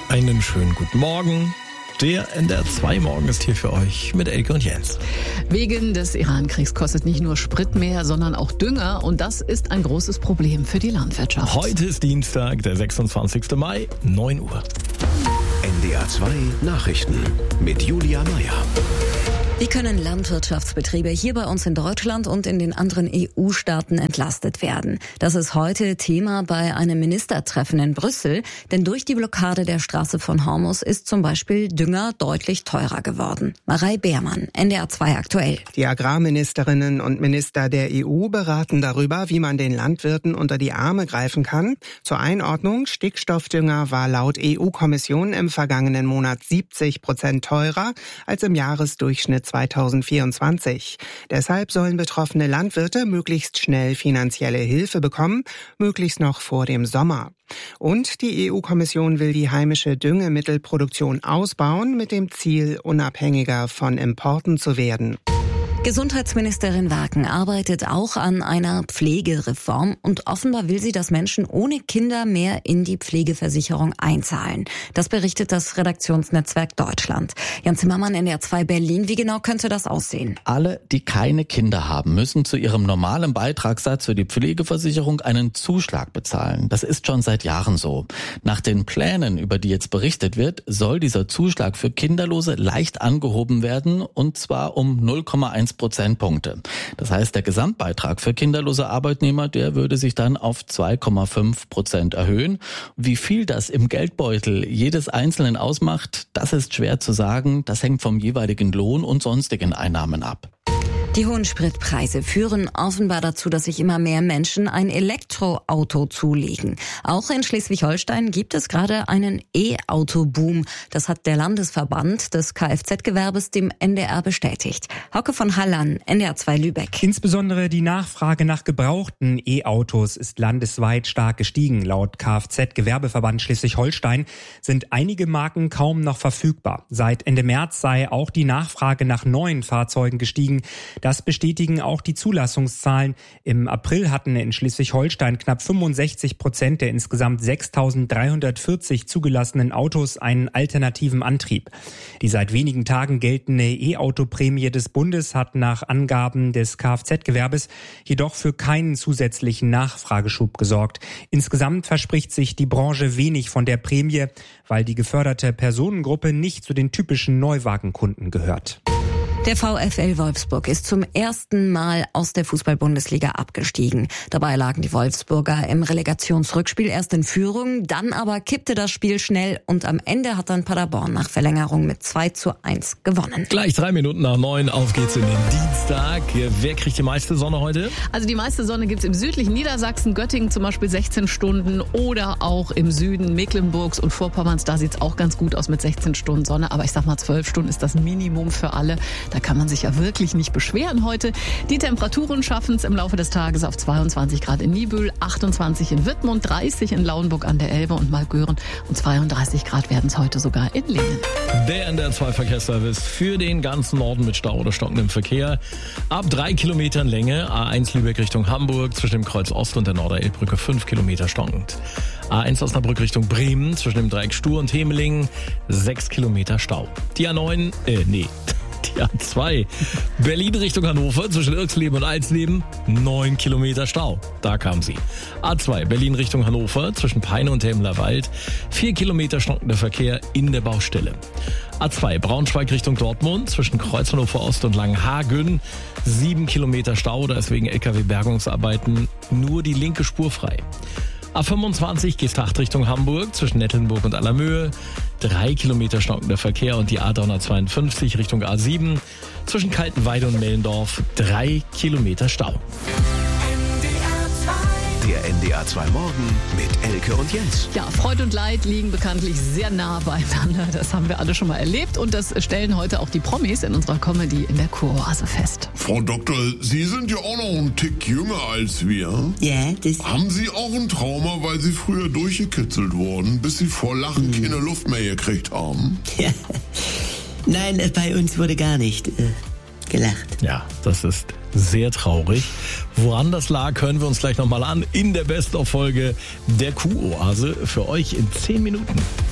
Einen schönen guten Morgen. Der NDR 2 Morgen ist hier für euch mit Elke und Jens. Wegen des Iran-Kriegs kostet nicht nur Sprit mehr, sondern auch Dünger. Und das ist ein großes Problem für die Landwirtschaft. Heute ist Dienstag, der 26. Mai, 9 Uhr. NDR 2 Nachrichten mit Julia Meyer. Wie können Landwirtschaftsbetriebe hier bei uns in Deutschland und in den anderen EU-Staaten entlastet werden? Das ist heute Thema bei einem Ministertreffen in Brüssel, denn durch die Blockade der Straße von Hormuz ist zum Beispiel Dünger deutlich teurer geworden. Marei Beermann, NDR 2 aktuell. Die Agrarministerinnen und Minister der EU beraten darüber, wie man den Landwirten unter die Arme greifen kann. Zur Einordnung, Stickstoffdünger war laut EU-Kommission im vergangenen Monat 70% teurer als im Jahresdurchschnitt 2024. Deshalb sollen betroffene Landwirte möglichst schnell finanzielle Hilfe bekommen, möglichst noch vor dem Sommer. Und die EU-Kommission will die heimische Düngemittelproduktion ausbauen, mit dem Ziel, unabhängiger von Importen zu werden. Gesundheitsministerin Waken arbeitet auch an einer Pflegereform und offenbar will sie, dass Menschen ohne Kinder mehr in die Pflegeversicherung einzahlen. Das berichtet das Redaktionsnetzwerk Deutschland. Jan Zimmermann, NDR 2 Berlin. Wie genau könnte das aussehen? Alle, die keine Kinder haben, müssen zu ihrem normalen Beitragssatz für die Pflegeversicherung einen Zuschlag bezahlen. Das ist schon seit Jahren so. Nach den Plänen, über die jetzt berichtet wird, soll dieser Zuschlag für Kinderlose leicht angehoben werden, und zwar um 0,1 Prozentpunkte. Das heißt, der Gesamtbeitrag für kinderlose Arbeitnehmer, der würde sich dann auf 2,5% erhöhen. Wie viel das im Geldbeutel jedes Einzelnen ausmacht, das ist schwer zu sagen. Das hängt vom jeweiligen Lohn und sonstigen Einnahmen ab. Die hohen Spritpreise führen offenbar dazu, dass sich immer mehr Menschen ein Elektroauto zulegen. Auch in Schleswig-Holstein gibt es gerade einen E-Auto-Boom. Das hat der Landesverband des Kfz-Gewerbes dem NDR bestätigt. Hauke von Hallan, NDR 2 Lübeck. Insbesondere die Nachfrage nach gebrauchten E-Autos ist landesweit stark gestiegen. Laut Kfz-Gewerbeverband Schleswig-Holstein sind einige Marken kaum noch verfügbar. Seit Ende März sei auch die Nachfrage nach neuen Fahrzeugen gestiegen. Das bestätigen auch die Zulassungszahlen. Im April hatten in Schleswig-Holstein knapp 65% der insgesamt 6.340 zugelassenen Autos einen alternativen Antrieb. Die seit wenigen Tagen geltende E-Auto-Prämie des Bundes hat nach Angaben des Kfz-Gewerbes jedoch für keinen zusätzlichen Nachfrageschub gesorgt. Insgesamt verspricht sich die Branche wenig von der Prämie, weil die geförderte Personengruppe nicht zu den typischen Neuwagenkunden gehört. Der VfL Wolfsburg ist zum ersten Mal aus der Fußball-Bundesliga abgestiegen. Dabei lagen die Wolfsburger im Relegationsrückspiel erst in Führung, dann aber kippte das Spiel schnell und am Ende hat dann Paderborn nach Verlängerung mit 2:1 gewonnen. Gleich 3 Minuten nach 9, auf geht's in den Dienstag. Wer kriegt die meiste Sonne heute? Also die meiste Sonne gibt's im südlichen Niedersachsen, Göttingen zum Beispiel 16 Stunden oder auch im Süden Mecklenburgs und Vorpommerns. Da sieht's auch ganz gut aus mit 16 Stunden Sonne. Aber ich sag mal, 12 Stunden ist das Minimum für alle. Da kann man sich ja wirklich nicht beschweren heute. Die Temperaturen schaffen es im Laufe des Tages auf 22 Grad in Niebüll, 28 in Wittmund, 30 in Lauenburg an der Elbe und Malgören und 32 Grad werden es heute sogar in Lingen. Der NDR 2 Verkehrsservice für den ganzen Norden mit Stau oder stockendem Verkehr. Ab 3 Kilometern Länge, A1 Lübeck Richtung Hamburg, zwischen dem Kreuz Ost und der Norderelbbrücke 5 Kilometer stockend. A1 Osnabrück Richtung Bremen, zwischen dem Dreieck Stur und Hemeling, 6 Kilometer Stau. Die A9, Die A2 Berlin Richtung Hannover zwischen Irxleben und Alsleben 9 Kilometer Stau. Da kam sie. A2 Berlin Richtung Hannover zwischen Peine und Helmlerwald 4 Kilometer stockender Verkehr in der Baustelle. A2 Braunschweig Richtung Dortmund zwischen Kreuz Hannover Ost und Langenhagen 7 Kilometer Stau. Da ist wegen LKW-Bergungsarbeiten nur die linke Spur frei. A25 Geesthacht Richtung Hamburg zwischen Nettelnburg und Allermöhe 3 Kilometer stockender Verkehr und die A352 Richtung A7 zwischen Kaltenweide und Mellendorf 3 Kilometer Stau. Der NDR 2 Morgen mit Elke und Jens. Ja, Freud und Leid liegen bekanntlich sehr nah beieinander. Das haben wir alle schon mal erlebt und das stellen heute auch die Promis in unserer Comedy in der Kuroase fest. Frau Doktor, Sie sind ja auch noch einen Tick jünger als wir. Ja, das... Haben Sie auch ein Trauma, weil Sie früher durchgekitzelt wurden, bis Sie vor Lachen keine Luft mehr gekriegt haben? Ja. Nein, bei uns wurde gar nicht gelacht. Ja, das ist sehr traurig. Woran das lag, hören wir uns gleich nochmal an in der Best-of-Folge der Kuroase für euch in 10 Minuten.